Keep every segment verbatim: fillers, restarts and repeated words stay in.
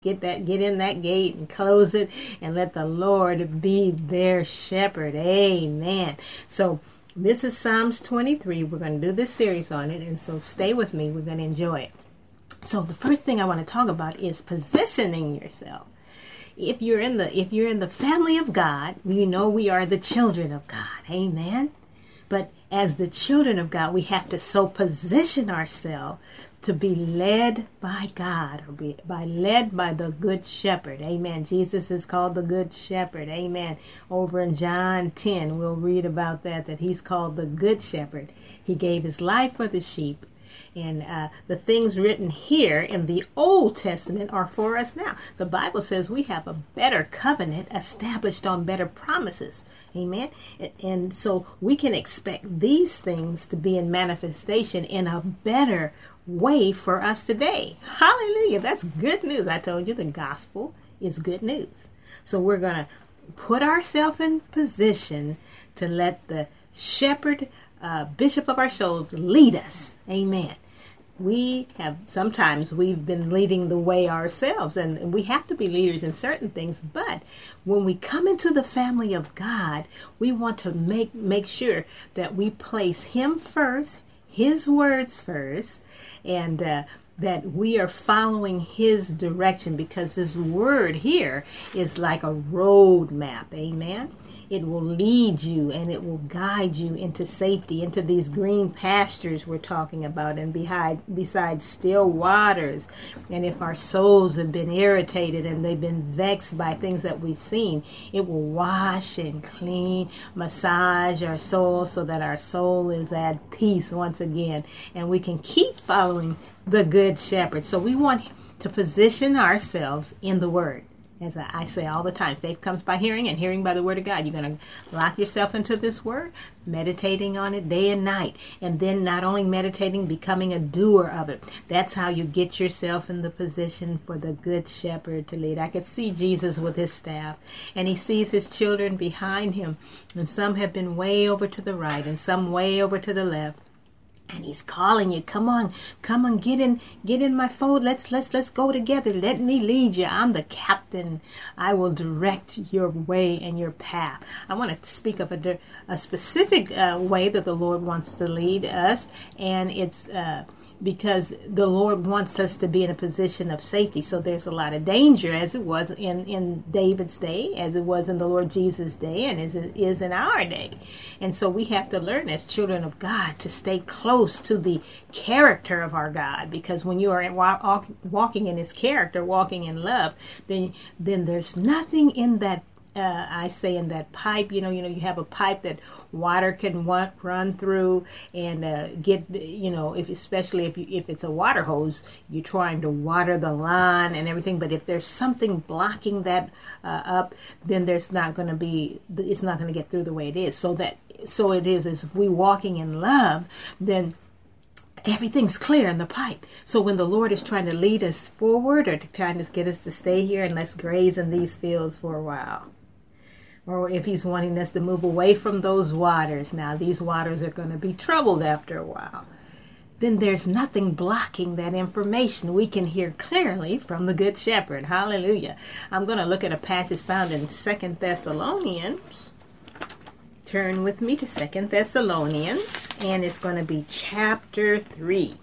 Get that, get in that gate and close it and let the Lord be their shepherd. Amen. So this is Psalms twenty-three. We're going to do this series on it. And so stay with me. We're going to enjoy it. So the first thing I want to talk about is positioning yourself. If you're in the, if you're in the family of God, you know we are the children of God. Amen. But as the children of God, we have to so position ourselves to be led by God, or be by led by the good shepherd. Amen. Jesus is called the good shepherd. Amen. Over in John ten, we'll read about that, that he's called the good shepherd. He gave his life for the sheep. And uh, the things written here in the Old Testament are for us now. The Bible says we have a better covenant established on better promises. Amen. And so we can expect these things to be in manifestation in a better way for us today. Hallelujah. That's good news. I told you the gospel is good news. So we're going to put ourselves in position to let the shepherd, uh, bishop of our souls, lead us. Amen. We have, sometimes we've been leading the way ourselves, and we have to be leaders in certain things. But when we come into the family of God, we want to make, make sure that we place him first, his words first, and uh, that we are following his direction, because his word here is like a road map. Amen. It will lead you and it will guide you into safety, into these green pastures we're talking about, and behind, besides still waters. And if our souls have been irritated and they've been vexed by things that we've seen, it will wash and clean, massage our soul so that our soul is at peace once again, and we can keep following the good shepherd. So we want to position ourselves in the word. As I say all the time, faith comes by hearing, and hearing by the word of God. You're going to lock yourself into this word, meditating on it day and night. And then not only meditating, becoming a doer of it. That's how you get yourself in the position for the good shepherd to lead. I could see Jesus with his staff, and he sees his children behind him. And some have been way over to the right and some way over to the left. And he's calling you, come on, come on, get in, get in my fold. Let's, let's, let's go together. Let me lead you. I'm the captain. I will direct your way and your path. I want to speak of a, a specific uh, way that the Lord wants to lead us. And it's uh, because the Lord wants us to be in a position of safety. So there's a lot of danger, as it was in, in David's day, as it was in the Lord Jesus' day, and as it is in our day. And so we have to learn as children of God to stay close to the character of our God, because when you are walk, walking in his character, walking in love, then then there's nothing in that uh, I say in that pipe, you know, you know, you have a pipe that water can wa- run through and uh, get, you know, if especially if you, if it's a water hose, you're trying to water the lawn and everything. But if there's something blocking that uh, up, then there's not going to be, it's not going to get through the way it is. So that, so it is as if we walking in love, then everything's clear in the pipe. So when the Lord is trying to lead us forward, or trying to get us to stay here and let's graze in these fields for a while, or if he's wanting us to move away from those waters, now these waters are going to be troubled after a while, then there's nothing blocking that information. We can hear clearly from the good shepherd. Hallelujah. I'm going to look at a passage found in Second Thessalonians. Turn with me to Second Thessalonians, and it's going to be chapter three.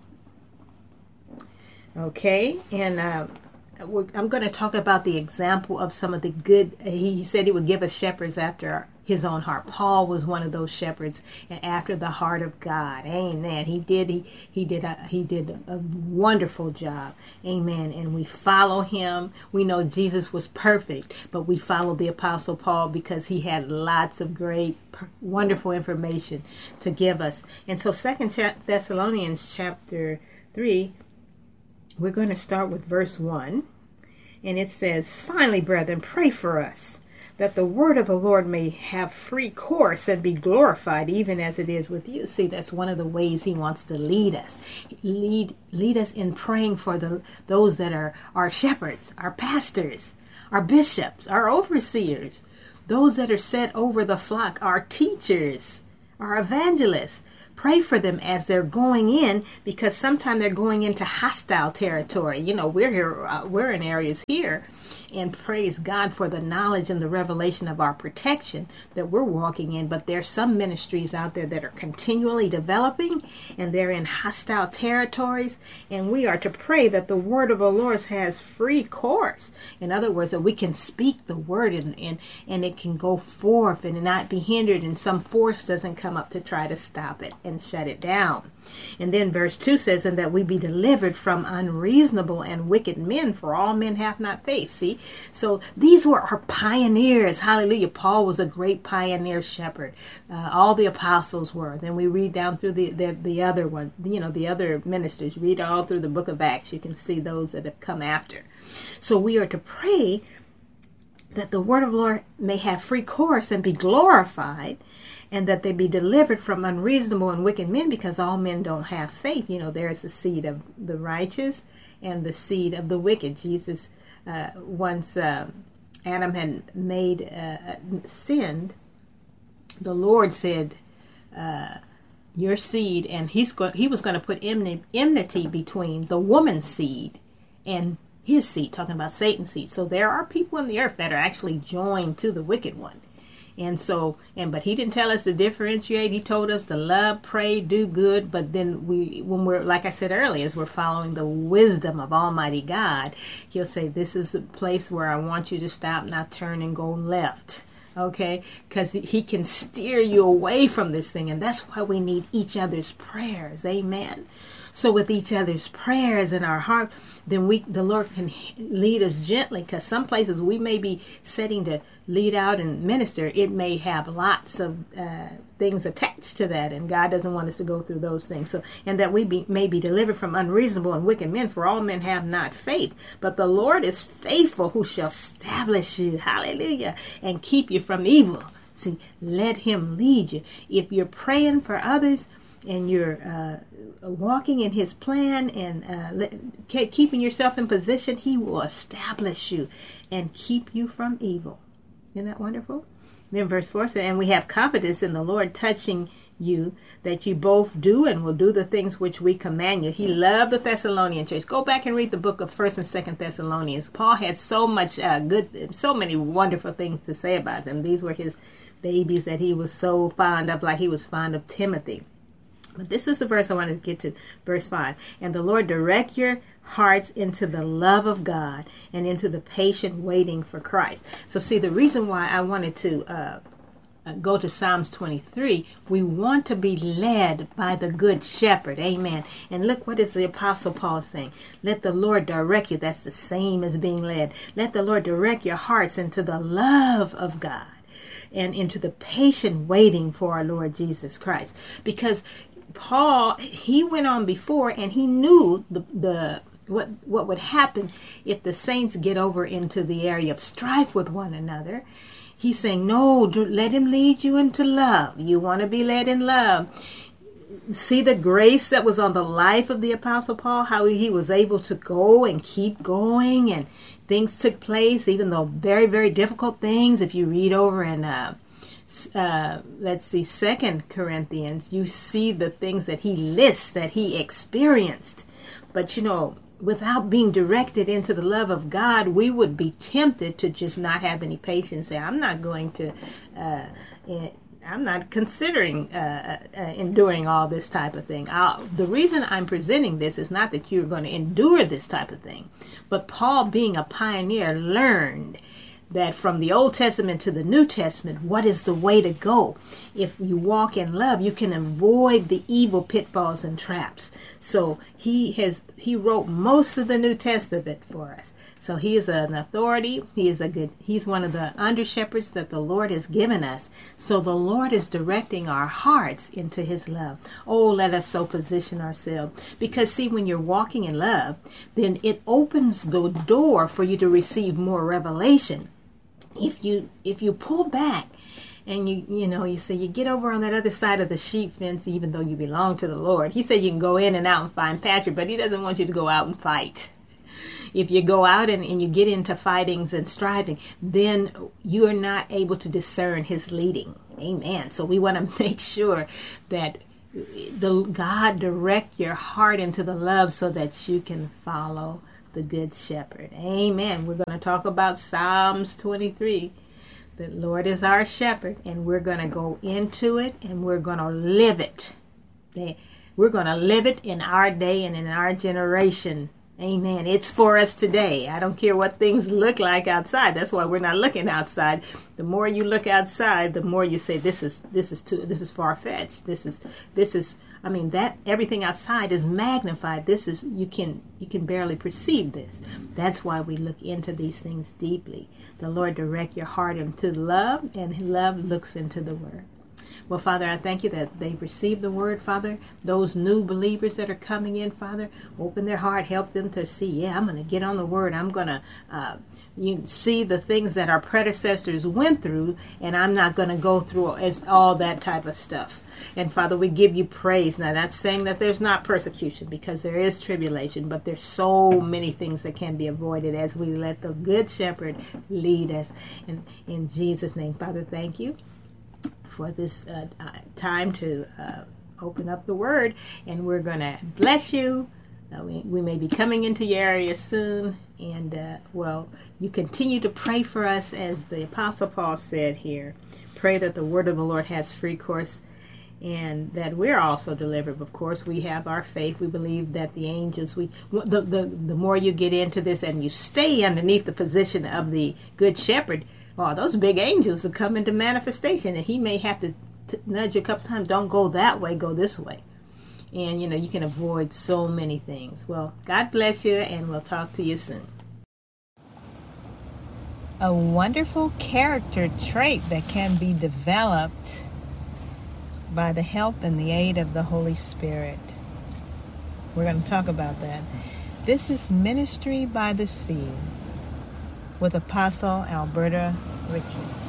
Okay, and uh, we're, I'm going to talk about the example of some of the good. He said he would give us shepherds after his own heart. Paul was one of those shepherds, and after the heart of God. Amen. He did. He he did. A, he did a wonderful job. Amen. And we follow him. We know Jesus was perfect, but we follow the Apostle Paul because he had lots of great, wonderful information to give us. And so, Second Thessalonians chapter three, we're going to start with verse one, and it says, "Finally, brethren, pray for us, that the word of the Lord may have free course and be glorified, even as it is with you." See, that's one of the ways he wants to lead us. Lead lead us in praying for the those that are our shepherds, our pastors, our bishops, our overseers, those that are set over the flock, our teachers, our evangelists. Pray for them as they're going in, because sometimes they're going into hostile territory. You know, we're here, uh, we're in areas here, and praise God for the knowledge and the revelation of our protection that we're walking in. But there's some ministries out there that are continually developing, and they're in hostile territories, and we are to pray that the word of the Lord has free course. In other words, that we can speak the word and, and, and it can go forth and not be hindered, and some force doesn't come up to try to stop it and shut it down. And then verse two says, and that we be delivered from unreasonable and wicked men, for all men have not faith. See, so these were our pioneers. Hallelujah. Paul was a great pioneer shepherd. Uh, all the apostles were. Then we read down through the, the, the other one, you know, the other ministers. Read all through the book of Acts. You can see those that have come after. So we are to pray that the word of the Lord may have free course and be glorified, and that they be delivered from unreasonable and wicked men, because all men don't have faith. You know, there is the seed of the righteous and the seed of the wicked. Jesus, uh, once uh, Adam had made uh, sinned, the Lord said, uh, your seed, and he's go- he was going to put enmity between the woman's seed and his seed, talking about Satan's seed. So there are people in the earth that are actually joined to the wicked one. And so, and but he didn't tell us to differentiate. He told us to love, pray, do good. But then we, when we're, like I said earlier, as we're following the wisdom of Almighty God, he'll say, this is a place where I want you to stop, now turn and go left. Okay, because he can steer you away from this thing. And that's why we need each other's prayers. Amen. So with each other's prayers in our heart, then we, the Lord can lead us gently, because some places we may be setting to lead out and minister, it may have lots of uh, things attached to that, and God doesn't want us to go through those things. So, and that we be, may be delivered from unreasonable and wicked men, for all men have not faith. But the Lord is faithful, who shall establish you, hallelujah, and keep you from evil. See, let him lead you. If you're praying for others, and you're uh, walking in his plan, and uh, let, keeping yourself in position, he will establish you and keep you from evil. Isn't that wonderful? Then verse four says, and we have confidence in the Lord touching you, that you both do and will do the things which we command you. He loved the Thessalonian church. Go back and read the book of First and Second Thessalonians. Paul had so much uh, good, so many wonderful things to say about them. These were his babies that he was so fond of, like he was fond of Timothy. But this is the verse I want to get to, verse five. And the Lord direct your hearts into the love of God and into the patient waiting for Christ. So see, the reason why I wanted to uh, go to Psalms twenty-three, we want to be led by the good shepherd. Amen. And look, what is the Apostle Paul saying? Let the Lord direct you. That's the same as being led. Let the Lord direct your hearts into the love of God and into the patient waiting for our Lord Jesus Christ. Because Paul, he went on before, and he knew the the what what would happen if the saints get over into the area of strife with one another. He's saying, no, do, let him lead you into love. You want to be led in love. See the grace that was on the life of the Apostle Paul, how he was able to go and keep going, and things took place, even though very, very difficult things. If you read over in uh, Uh, let's see, Second Corinthians, you see the things that he lists that he experienced. But you know, without being directed into the love of God, we would be tempted to just not have any patience. Say, I'm not going to, uh, I'm not considering uh, uh, enduring all this type of thing. I'll, the reason I'm presenting this is not that you're going to endure this type of thing, but Paul, being a pioneer, learned that from the Old Testament to the New Testament, what is the way to go? If you walk in love, you can avoid the evil pitfalls and traps. So he has he wrote most of the New Testament for us. So he is an authority. He is a good. He's one of the under shepherds that the Lord has given us. So the Lord is directing our hearts into his love. Oh, let us so position ourselves, because see, when you're walking in love, then it opens the door for you to receive more revelation. If you if you pull back and you you know you say you get over on that other side of the sheep fence, even though you belong to the Lord, he said you can go in and out and find pasture, but he doesn't want you to go out and fight. If you go out and, and you get into fightings and striving, then you are not able to discern his leading. Amen. So we want to make sure that the God direct your heart into the love so that you can follow the Good Shepherd. Amen. We're going to talk about Psalms twenty-three. The Lord is our shepherd, and we're going to go into it, and we're going to live it. We're going to live it in our day and in our generation. Amen. It's for us today. I don't care what things look like outside. That's why we're not looking outside. The more you look outside, the more you say, this is this is too this is far-fetched. This is this is I mean that everything outside is magnified. This is you can you can barely perceive this. That's why we look into these things deeply. The Lord direct your heart into love, and love looks into the word. Well, Father, I thank you that they've received the word, Father. Those new believers that are coming in, Father, open their heart, help them to see, yeah, I'm going to get on the word. I'm going to uh, you see the things that our predecessors went through, and I'm not going to go through as all that type of stuff. And, Father, we give you praise. Now, that's saying that there's not persecution, because there is tribulation, but there's so many things that can be avoided as we let the Good Shepherd lead us. And in Jesus' name, Father, thank you for this uh, time to uh, open up the word, and we're going to bless you. Uh, we, we may be coming into your area soon, and uh, well, you continue to pray for us, as the Apostle Paul said here. Pray that the word of the Lord has free course, and that we're also delivered. Of course, we have our faith. We believe that the angels, we the, the, the more you get into this and you stay underneath the position of the Good Shepherd, oh, those big angels will come into manifestation, and he may have to t- nudge you a couple times. Don't go that way, go this way. And, you know, you can avoid so many things. Well, God bless you, and we'll talk to you soon. A wonderful character trait that can be developed by the help and the aid of the Holy Spirit. We're going to talk about that. This is Ministry by the Sea with Apostle Alberta Ritchie.